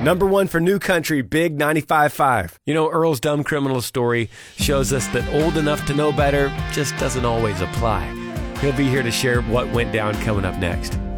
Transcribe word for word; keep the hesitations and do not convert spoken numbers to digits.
Number one for New Country, Big ninety-five point five. You know, Earl's dumb criminal story shows us that old enough to know better just doesn't always apply. He'll be here to share what went down coming up next.